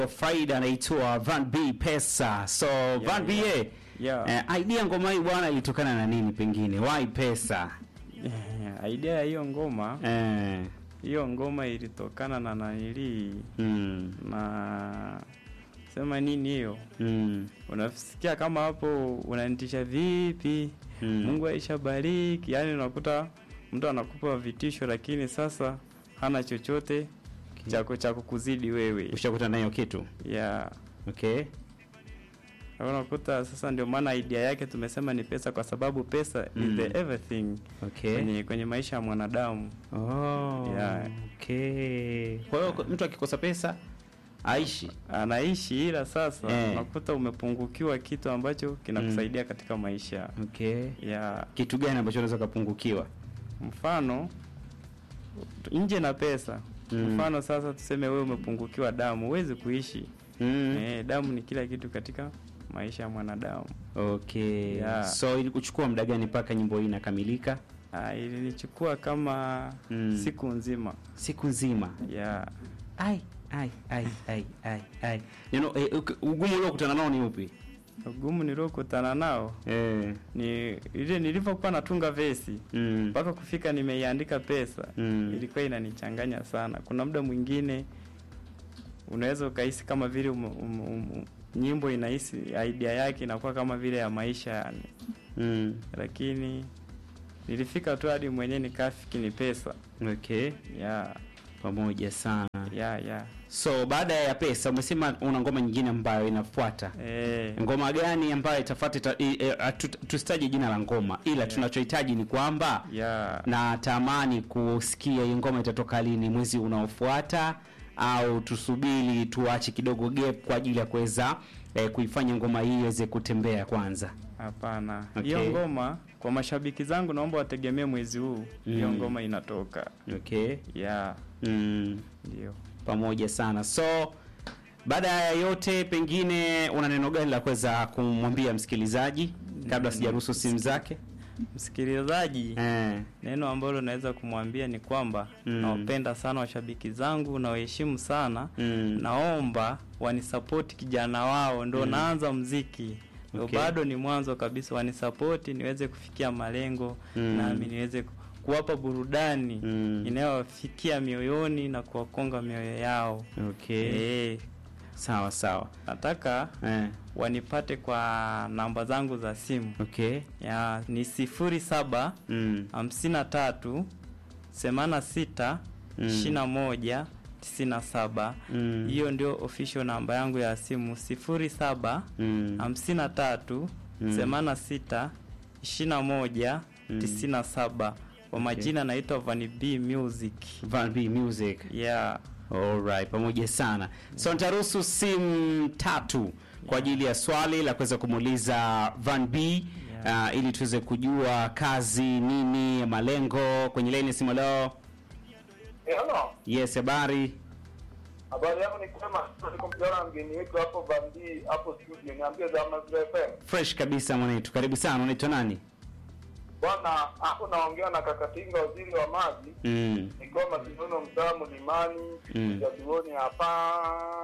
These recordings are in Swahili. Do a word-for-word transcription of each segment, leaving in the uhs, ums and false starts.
Faida anaitwa Van B Pesa. So yeah, Van B yeah. eh, Yeah. uh, idea ngoma hii bwana ilitokana na nini pengine? Why Pesa? Yeah, idea ya hiyo ngoma Eh, hiyo ngoma ilitokana na nanili mm, na sema nini hiyo? mm, Unasikia kama hapo unanitisha vipi? mm. Mungu aishabariki. Yaani unakuta mtu anakupa vitisho lakini sasa hana chochote chako cha kukuzidi wewe. Ushakuta nayo kitu? Yeah. Okay. Unakuta sasa ndio maana idea yake tumesema ni pesa kwa sababu pesa mm. is the everything. Okay. Kwenye, kwenye maisha ya mwanadamu. Oh. Yeah. Okay. Kwa hiyo mtu akikosa pesa aishi, anaishi ila sasa eh. unakuta umepungukiwa kitu ambacho kinakusaidia mm. katika maisha. Okay. Yeah. Kitu gani ambacho unaweza kupungukiwa? Mfano nje na pesa. Mm. Mfano sasa tuseme wewe umepungukiwa damu, huwezi kuishi. Mm. Eh, damu ni kila kitu katika maisha ya mwanadamu. Okay. Yeah. So ili kuchukua muda gani mpaka nyimbo hii inakamilika? Ah, ilinichukua kama mm. siku nzima. Siku nzima. Yeah. Ai ai ai ai ai ai. Neno eh, ugumu uliokutana nao ni upi? Ugumu niliokutana nao eh ni ile nilivyokuwa natunga vesi mpaka mm. kufika nimeiandika pesa mm. ilikuwa inanichanganya sana. Kuna muda mwingine unaweza ukahisi kama vile um, um, um, nyimbo inahisi idea yake inakuwa kama vile ya maisha yani. Mm. Lakini nilifika tu hadi mwenyewe nikafiki ni pesa. Okay. Yeah. Pamoja sana. Yeah, yeah. So baada ya pesa umesema una ngoma nyingine ambayo inafuata. Eh. Ngoma gani ambayo itafuata? Tusitaje jina la ngoma ila yeah. tunachohitaji ni kwamba yeah. na tamani kusikia hii ngoma itatoka lini, mwezi unaofuata au tusubiri tuache kidogo gap kwa ajili ya kuweza eh, kuifanya ngoma hii iweze kutembea kwanza? Hapana. Hiyo okay. ngoma kwa mashabiki zangu naomba wategemee mwezi huu. Hiyo mm. ngoma inatoka. Okay. Yeah. Mm. Ndio. Pamoja sana. So baada ya yote pengine una neno gani la kuweza kumwambia msikilizaji kabla sijaruhusu simu zake? Msikilizaji eh. neno ambalo naweza kumwambia ni kwamba mm. nawapenda sana washabiki zangu na waheshimu sana mm. naomba wanisupport kijana wao ndo mm. naanza muziki. Okay. Bado ni mwanzo kabisa, wanisupport niweze kufikia malengo mm. na mimi niweze kuwapa burudani mm. inayofikia mioyoni na kuwakonga mioyo yao. Okay. Eh. Sawa sawa. Nataka eh. wanipate kwa namba zangu za simu. Okay. Ya ni sifuri saba mm. hamsini na tatu themanini na sita mm. ishirini na moja tisini na saba. Hiyo mm. ndio official namba yangu ya simu sifuri saba hamsini na tatu themanini na sita ishirini na moja tisini na saba. Kwa majina okay. naitwa Van B Music. Van B Music. Yeah. Alright, pamoja sana. So nitaruhusu simu tatu kwa ajili ya swali la kuweza kumuuliza Van B yeah. uh, ili tuweze kujua kazi nini, malengo. Kwenye line simu leo. Eh, hello. Yes, habari. Habari yangu ni kwema, niko mjana mgeni wetu hapo Van B hapo studio. Niambie Zama F M. Fresh kabisa mwanetu. Karibu sana. Unaitwa nani? Bwana, hapo naongea na Kakatinga waziri wa maji. Mm. Niko Masinono mtamu Limani, mm. Jaduoni hapa.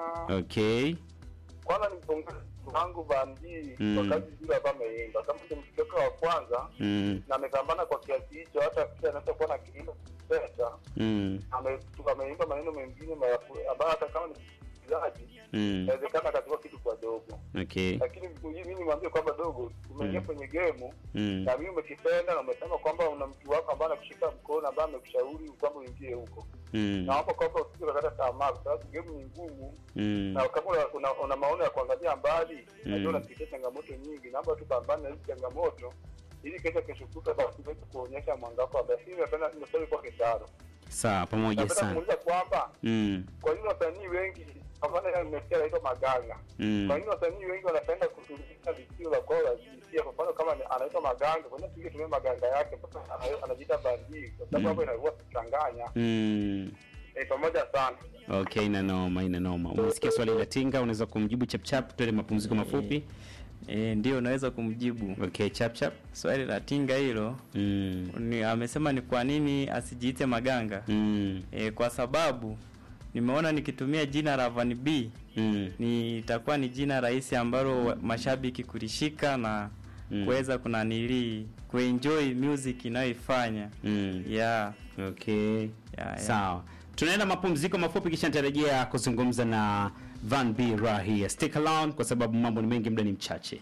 Okay. Kwanza nimpongeze wangu Van B mm. kwa kazi nzuri hapa ameimba. Kama ndio mtoto wa kwanza mm. na amepambana kwa kiasi hicho hata pia anapokuwa na kilimo pesa. Mm. Ametuka ameimba maneno mengine ambayo hata kama ni mzaji inawezekana katika kitu kwa dogo. Okay. Lakini mimi nimwambie kwamba dogo umeingia mm. kwenye game mm. na mimi umekipenda na umesema kwamba una mtu wako ambaye anakushika mkono ambaye amekushauri kwamba uingie huko. Mm. Na hapo kwamba usije kukata tamaa kwa sababu game ni ngumu. Mm. Na kama una, una maono ya kuangalia mbali mm. najua unapitia changamoto nyingi, naomba tu pambane na hizo changamoto ili kesho kesho kuta basi uweze kuonyesha mwanga wako. Basi nimependa nimesema kwa kitaro. Sawa, pamoja sana. Napenda kwamba mm. kwa nini wasanii wengi kama nimesikia hizo maganga mm. kwa nini wasanii wengi wanapenda kutumia visio la kwao jinsia? Kwa mfano kama anaitwa maganga, kwa nini tuje tumie maganga yake mpaka anajiita bandi? Kwa sababu hapo inakuwa kuchanganya. Mm. Eh, pamoja sana. Okay, ina noma, ina noma. Umesikia swali la Tinga, unaweza kumjibu chap chap, tuende mapumziko mafupi. Eh, ndio naweza kumjibu. Okay, chap chap. Swali la Tinga hilo mm. ni amesema ni kwa nini asijiite maganga? Mm. Eh, kwa sababu nimeona nikitumia jina la Van B mm. ni itakuwa ni jina rahisi ambalo mashabiki kulishika na mm. kuweza kunanili kuenjoy music inayoifanya. Mm. Yeah. Okay. Yeah, yeah. Sawa. Tunaenda mapumziko mafupi kisha nitarejea kuzungumza na Van B Rahia. Stick around kwa sababu mambo ni mengi, muda ni mchache.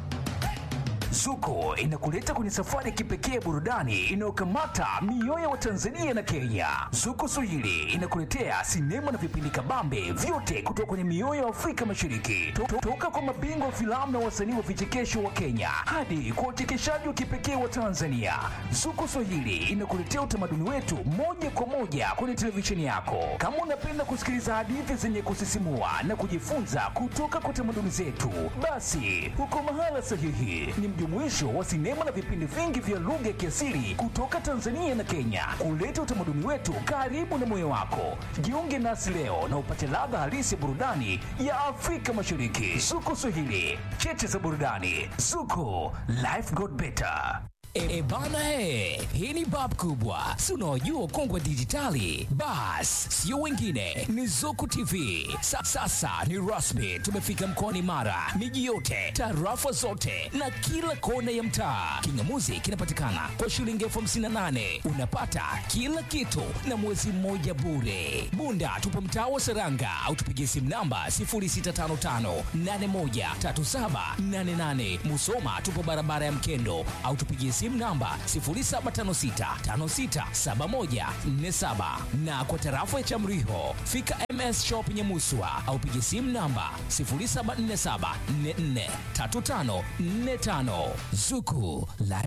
Zuko inakuleta kwenye safari ya kipekee burudani inayokamata mioyo wa Tanzania na Kenya. Zuko Swahili inakuletea sinema na vipindi kabambe vyote kutoka kwenye mioyo ya Afrika Mashariki. To- Toka kwa mabingwa filamu na wasanii wa vichekesho wa Kenya hadi kwa uchekeshaji wa kipekee wa Tanzania. Zuko Swahili inakuletea utamaduni wetu moja kwa moja kwenye televisheni yako. Kama unapenda kusikiliza hadithi zenye kusisimua na kujifunza kutoka kwa tamaduni zetu, basi uko mahala sahihi. Ni mjumuisho wa sinema na vipindi vingi vya lugha ya kiasili kutoka Tanzania na Kenya, kuleta utamaduni wetu karibu na moyo wako. Jiunge nasi leo na upate ladha halisi ya burudani ya Afrika Mashariki. Zuko Swahili, cheche za burudani. Zuko, life got better. E bana he, hii ni bab kubwa. Si unaojua ukongwe dijitali? Bas, sio wengine, ni Zuko T V. Sa, sasa ni rasmi, tumefika mkoani Mara, miji yote, tarafa zote na kila kona ya mtaa. Kingamuzi kinapatikana kwa shilingi elfu hamsini na nane. Unapata kila kitu na mwezi mmoja bure. Bunda tupo mtaa wa Seranga au tupigie simu namba sifuri sita tano tano nane moja tatu saba nane nane. Musoma tupo barabara ya Mkendo au tupigie simu namba sifuri saba tano sita tano sita saba moja nne saba, na kwa tarafa ya Chamriho fika M S Shop Nyamuswa au piga simu namba sifuri saba nne saba nne nne tatu tano nne tano. Zuku la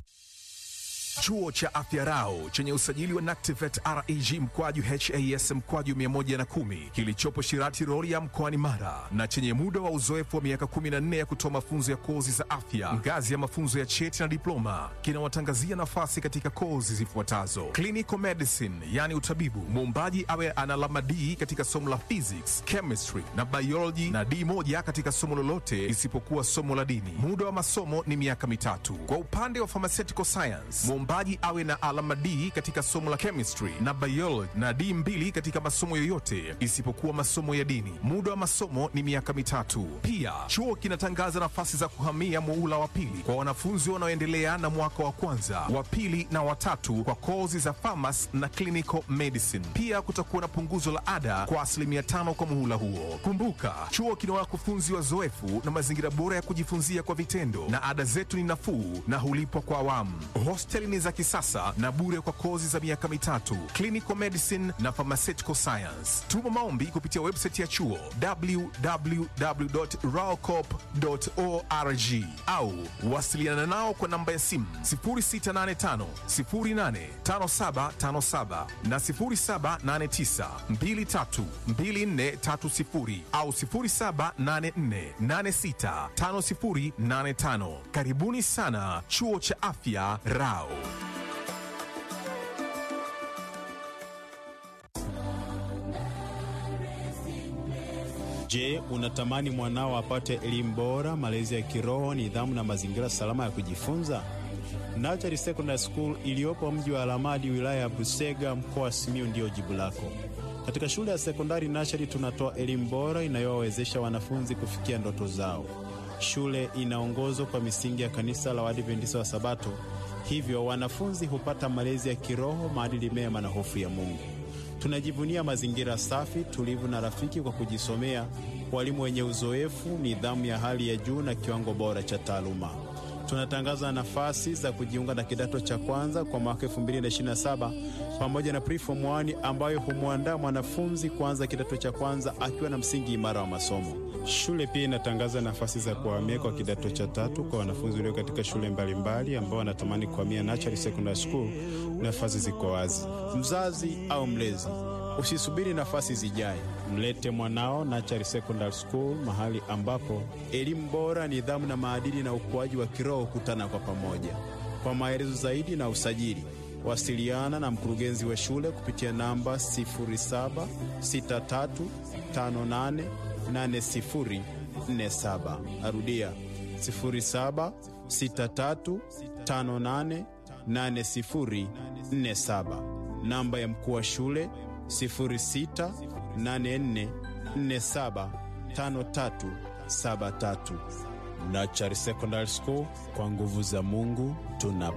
Chuo cha Afya Rau chenye usajili wa NACTIVATE R E G mkwaju H A S mkwaju mia moja na kumi kilichopo Shirati Rorya mkoani Mara na chenye muda wa uzoefu wa miaka kumi na nne ya kutoa mafunzo ya kozi za afya ngazi ya mafunzo ya cheti na diploma kinawatangazia nafasi katika kozi zifuatazo: clinical medicine, yani utabibu, muombaji awe ana alama D katika somo la physics, chemistry na biology na D moja katika somo lolote isipokuwa somo la dini. Muda wa masomo ni miaka mitatu. Kwa upande wa pharmaceutical science, muombaji awe na alama D katika somo la chemistry na biology na D mbili katika masomo yoyote isipokuwa masomo ya dini. Muda wa masomo ni miaka mitatu. Pia chuo kinatangaza nafasi za kuhamia muhula wa pili kwa wanafunzi wanaoendelea na mwaka wa kwanza, wa pili na watatu kwa kozi za pharmacy na clinical medicine. Pia kutakuwa na punguzo la ada kwa asilimia tano kwa muhula huo. Kumbuka, chuo kina wakufunzi wazoefu na mazingira bora ya kujifunzia kwa vitendo, na ada zetu ni nafuu na hulipwa kwa awamu. Hosteli ni za kisasa na bure kwa kozi za miaka mitatu, clinical medicine na pharmaceutical science. Tuma maombi kupitia website ya chuo w w w dot raocop dot org au wasiliana nao kwa namba ya simu sifuri sita nane tano sifuri nane tano saba tano saba na sifuri saba nane tisa mbili tatu mbili nne tatu sifuri au sifuri saba nane nne nane sita tano sifuri nane tano. Karibuni sana Chuo cha Afya Rau. Je, unatamani mwanao apate elimu bora, malezi ya kiroho, nidhamu na mazingira salama ya kujifunza? Nachari Secondary School iliyopo mji wa Alamadi, wilaya ya Busega, mkoa wa Simiyu ndio jibu lako. Katika shule ya sekondari Nachari tunatoa elimu bora inayowawezesha wanafunzi kufikia ndoto zao. Shule inaongozwa kwa misingi ya kanisa la Waadventista wa Sabato, hivyo wanafunzi hupata malezi ya kiroho, maadili mema na hofu ya Mungu. Tunajivunia mazingira safi, tulivu na rafiki kwa kujisomea, walimu wenye uzoefu, nidhamu ya hali ya juu na kiwango bora cha taaluma. Tunatangaza nafasi za kujiunga na kidato cha kwanza kwa mwaka elfu mbili ishirini na saba pamoja na preform one ambayo humuandaa mwanafunzi kuanza kidato cha kwanza akiwa na msingi imara wa masomo. Shule pia inatangaza nafasi za kuhamia kwa kidato cha tatu kwa wanafunzi walio katika shule mbalimbali ambao wanatamani kuhamia Nachari Secondary School. Nafasi ziko wazi. Mzazi au mlezi, usisubiri nafasi zijae. Mlete mwanao Nachari Secondary School, mahali ambapo elimu bora, nidhamu na maadili na ukuaji wa kiroho kutana kwa pamoja. Kwa maelezo zaidi na usajili, wasiliana na mkurugenzi wa shule kupitia namba sifuri saba sita tatu tano nane nane sifuri nne saba. Arudia sifuri saba sita tatu tano nane nane sifuri nne saba. Namba ya mkuu wa shule sifuri sita nane nne nne saba tano tatu saba tatu. Nachari Secondary School, kwa nguvu za Mungu tunapa